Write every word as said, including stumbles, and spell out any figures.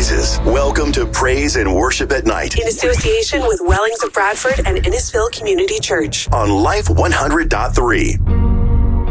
rises. Welcome to Praise and Worship at Night in association with Wellings of Bradford and Innisfil Community Church on Life one hundred point three.